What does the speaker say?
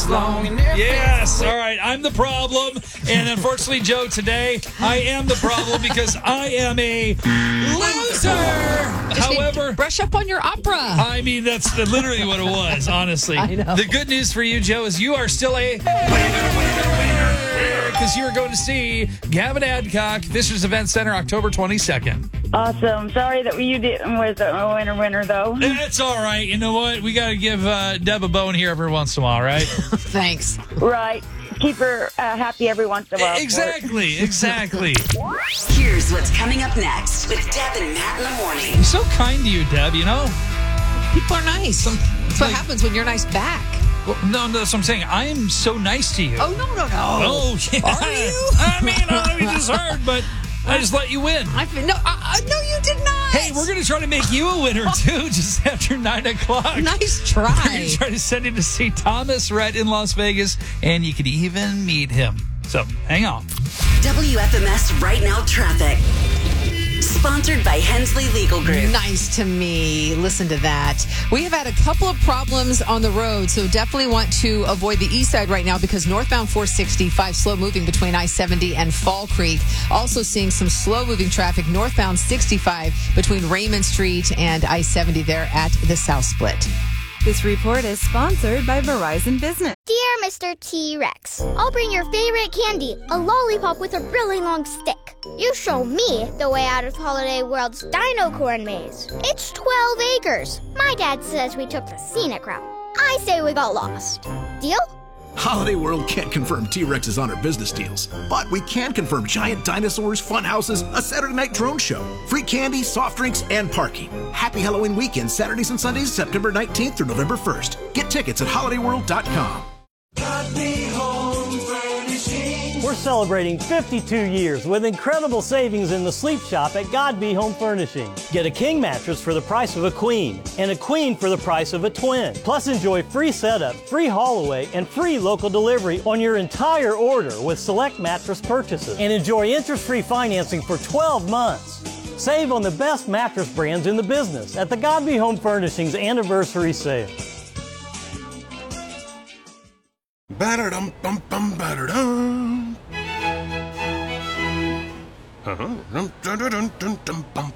this long. Yes, all right. I'm the problem. And unfortunately, Joe, today, I am the problem because I am a loser. However, brush up on your opera. I mean, that's literally what it was, honestly. I know. The good news for you, Joe, is you are still a winner. Because you are going to see Gavin Adcock, Visters Event Center, October 22nd. Awesome. Sorry that you didn't was a winner, though. It's all right. You know what? We got to give Deb a bone here every once in a while, right? Thanks. Right. Keep her happy every once in a while. Exactly. Here's what's coming up next with Deb and Matt in the morning. You're so kind to you, Deb, you know? People are nice. That's what happens when you're nice back. Well, no, that's what I'm saying. I am so nice to you. Oh, no. Oh, yeah. Are you? I mean, I don't know if you just heard, but I just let you win. No, you did not. Hey, we're going to try to make you a winner, too, just after 9 o'clock. Nice We're try. going to try to send you to see Thomas Rhett in Las Vegas, and you could even meet him. So, hang on. WFMS Right Now Traffic. Sponsored by Hensley Legal Group. Nice to me. Listen to that. We have had a couple of problems on the road, so definitely want to avoid the east side right now because northbound 465 slow moving between I-70 and Fall Creek. Also seeing some slow moving traffic northbound 65 between Raymond Street and I-70 there at the South Split. This report is sponsored by Verizon Business. Dear Mr. T-Rex, I'll bring your favorite candy, a lollipop with a really long stick. You show me the way out of Holiday World's Dino Corn Maze. It's 12 acres. My dad says we took the scenic route. I say we got lost. Deal? Holiday World can't confirm T-Rexes on our business deals, but we can confirm giant dinosaurs, fun houses, a Saturday night drone show, free candy, soft drinks, and parking. Happy Halloween weekend, Saturdays and Sundays, September 19th through November 1st. Get tickets at holidayworld.com. We're celebrating 52 years with incredible savings in the sleep shop at God Be Home Furnishing. Get a king mattress for the price of a queen and a queen for the price of a twin. Plus enjoy free setup, free haul away, and free local delivery on your entire order with select mattress purchases. And enjoy interest-free financing for 12 months. Save on the best mattress brands in the business at the God Be Home Furnishings Anniversary Sale. Ba-da-dum-bum-bum, ba-da-dum.